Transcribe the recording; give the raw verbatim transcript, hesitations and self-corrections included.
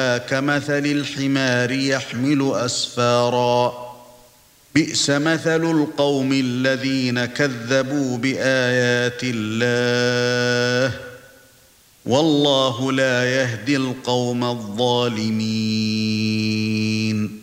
كمثل الحمار يحمل أسفارا بئس مثل القوم الذين كذبوا بآيات الله والله لا يهدي القوم الظالمين.